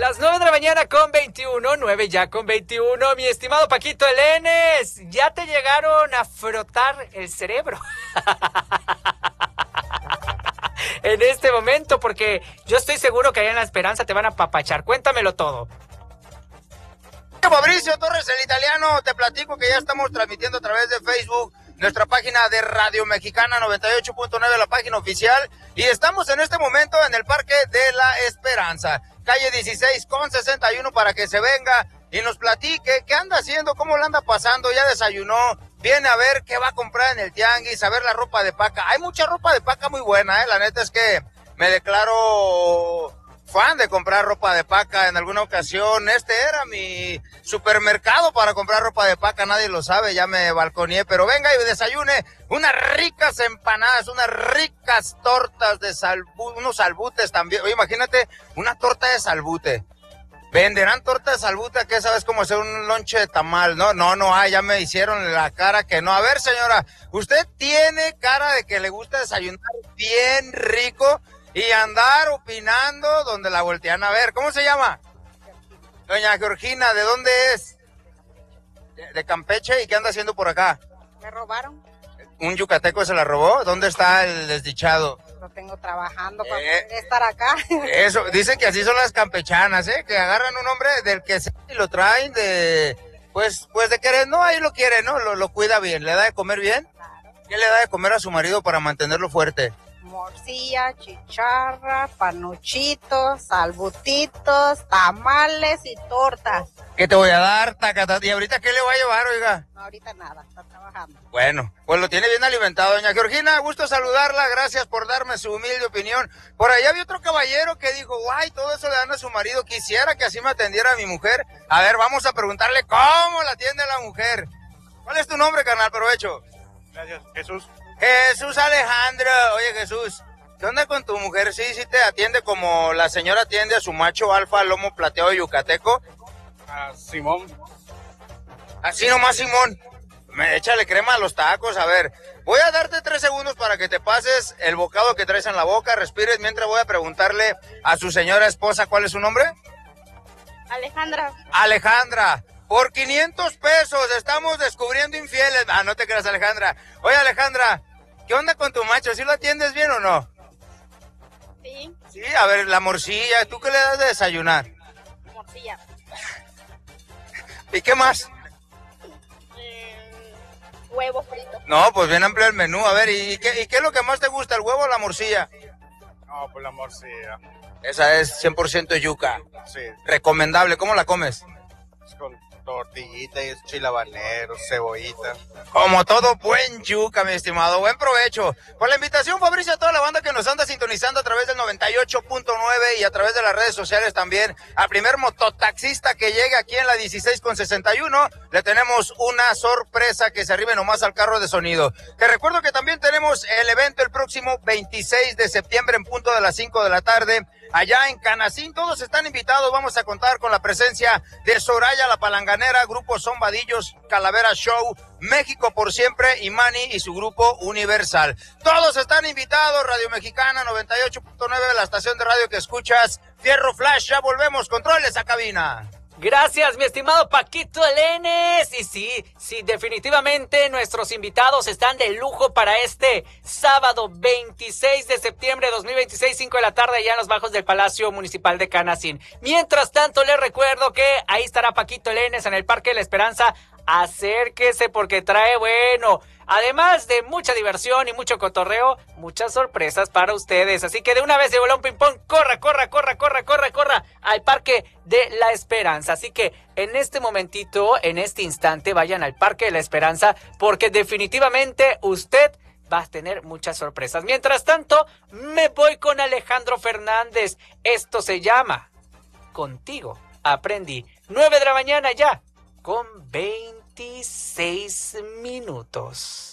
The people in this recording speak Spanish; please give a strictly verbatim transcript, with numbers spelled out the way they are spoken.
Las nueve de la mañana con veintiuno, nueve ya con veintiuno. Mi estimado Paquito Elenes, ya te llegaron a frotar el cerebro en este momento, porque yo estoy seguro que allá en La Esperanza te van a apapachar. Cuéntamelo todo. Fabricio Torres, el italiano, te platico que ya estamos transmitiendo a través de Facebook, nuestra página de Radio Mexicana noventa y ocho punto nueve, la página oficial, y estamos en este momento en el Parque de La Esperanza, calle dieciséis con sesenta y uno, para que se venga y nos platique qué anda haciendo, cómo la anda pasando, ya desayunó, viene a ver qué va a comprar en el tianguis, a ver la ropa de paca. Hay mucha ropa de paca muy buena, eh, la neta es que me declaro fan de comprar ropa de paca en alguna ocasión. Este era mi supermercado para comprar ropa de paca, nadie lo sabe, ya me balconeé, pero venga y desayune unas ricas empanadas, unas ricas tortas de salbute, unos salbutes también. Oye, imagínate una torta de salbute. ¿Venderán torta de salbute? ¿Qué sabes cómo hacer un lonche de tamal? No, no, no hay, ya me hicieron la cara que no. A ver, señora, usted tiene cara de que le gusta desayunar bien rico y andar opinando donde la voltean a ver. ¿Cómo se llama? Doña Georgina, ¿de dónde es? De, de Campeche. ¿Y qué anda haciendo por acá? Me robaron. ¿Un yucateco se la robó? ¿Dónde está el desdichado? Lo tengo trabajando para Eh, poder estar acá. Eso, dicen que así son las campechanas, ¿eh? Que agarran un hombre del que se y lo traen de, pues, pues de querer, no, ahí lo quiere, ¿no? Lo, lo cuida bien, ¿le da de comer bien? Claro. ¿Qué le da de comer a su marido para mantenerlo fuerte? Morcilla, chicharra, panuchitos, salbutitos, tamales y tortas. ¿Qué te voy a dar, tacata? ¿Y ahorita qué le voy a llevar, oiga? No, ahorita nada, está trabajando. Bueno, pues lo tiene bien alimentado, doña Georgina, gusto saludarla, gracias por darme su humilde opinión. Por allá había otro caballero que dijo, guay, todo eso le dan a su marido, quisiera que así me atendiera a mi mujer. A ver, vamos a preguntarle cómo la atiende la mujer. ¿Cuál es tu nombre, carnal? Provecho. Gracias, Jesús. Jesús Alejandro. Oye, Jesús, ¿qué onda con tu mujer? ¿Sí, sí te atiende como la señora atiende a su macho alfa lomo plateado yucateco? A Simón. Así nomás, Simón. Me échale crema a los tacos. A ver, voy a darte tres segundos para que te pases el bocado que traes en la boca, respires, mientras voy a preguntarle a su señora esposa, ¿cuál es su nombre? Alejandra. Alejandra. Por quinientos pesos estamos descubriendo infieles. Ah, no te creas, Alejandra. Oye, Alejandra, ¿qué onda con tu macho? ¿Sí lo atiendes bien o no? Sí. Sí, a ver, la morcilla, ¿tú qué le das de desayunar? Morcilla. ¿Y qué más? Mm, huevo frito. No, pues bien amplio el menú. A ver, ¿y qué, ¿y qué es lo que más te gusta, el huevo o la morcilla? No, pues la morcilla. Esa es cien por ciento yuca. Sí, Recomendable. ¿Cómo la comes? es con tortillita y chile habanero, cebollita. Como todo buen yuca, mi estimado. Buen provecho. Con la invitación, Fabricio, a toda la banda que nos anda sintonizando a través del noventa y ocho punto nueve y a través de las redes sociales también. Al primer mototaxista que llegue aquí en la dieciséis con sesenta y uno, le tenemos una sorpresa, que se arribe nomás al carro de sonido. Te recuerdo que también tenemos el evento el próximo veintiséis de septiembre en punto de las cinco de la tarde. Allá en Canacín, todos están invitados. Vamos a contar con la presencia de Soraya la Palanganera, Grupo Zombadillos, Calavera Show, México por Siempre y Manny y su grupo Universal. Todos están invitados. Radio Mexicana noventa y ocho punto nueve, la estación de radio que escuchas. Fierro Flash, ya volvemos. Controles a cabina. Gracias, mi estimado Paquito Elenes. Y sí, sí, definitivamente nuestros invitados están de lujo para este sábado veintiséis de septiembre de dos mil veintiséis, cinco de la tarde, allá en los bajos del Palacio Municipal de Canacín. Mientras tanto, les recuerdo que ahí estará Paquito Elenes en el Parque de la Esperanza. Acérquese porque trae, bueno, además de mucha diversión y mucho cotorreo, muchas sorpresas para ustedes. Así que de una vez de bolón ping pong, corra, corra, corra, corra, corra, corra al Parque de la Esperanza. Así que en este momentito, en este instante, vayan al Parque de la Esperanza porque definitivamente usted va a tener muchas sorpresas. Mientras tanto, me voy con Alejandro Fernández. Esto se llama Contigo Aprendí. nueve de la mañana ya, con veintiséis minutos.